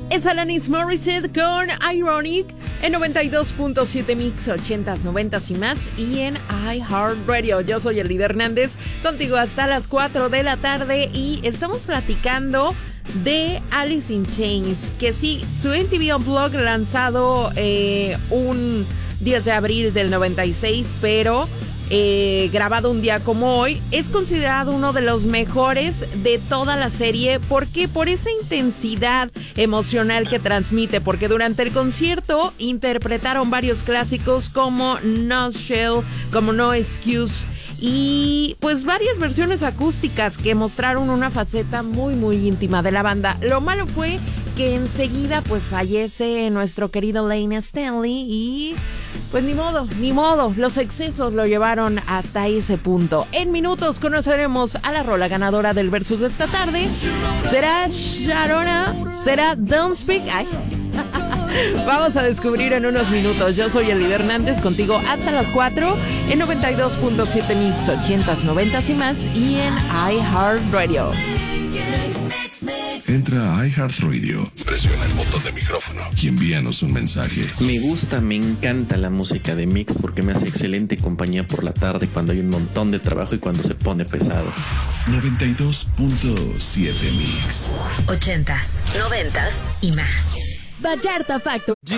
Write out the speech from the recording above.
Es Alanis Morissette con Ironic en 92.7 Mix, 80s, 90s y más, y en iHeartRadio. Yo soy Elida Hernández, contigo hasta las 4 de la tarde, y estamos platicando de Alice in Chains, que sí, su MTV Unplugged lanzado un 10 de abril del 96, pero grabado un día como hoy, es considerado uno de los mejores de toda la serie. ¿Por qué? Por esa intensidad emocional que transmite, porque durante el concierto interpretaron varios clásicos como No Shell, como No Excuse, y pues varias versiones acústicas que mostraron una faceta muy muy íntima de la banda. Lo malo fue que enseguida pues fallece nuestro querido Lane Stanley, y pues ni modo, los excesos lo llevaron hasta ese punto. En minutos conoceremos a la rola ganadora del Versus de esta tarde. ¿Será Sharona? ¿Será Don't Speak? Ay. Vamos a descubrir en unos minutos. Yo soy Elida Hernández, contigo hasta las 4 en 92.7 Mix, 80s, 90s y más, y en iHeartRadio. Entra a iHeartRadio, presiona el botón de micrófono y envíanos un mensaje. Me encanta la música de Mix porque me hace excelente compañía por la tarde cuando hay un montón de trabajo y cuando se pone pesado. 92.7 Mix. 80s, 90s y más. Vallarta Factory.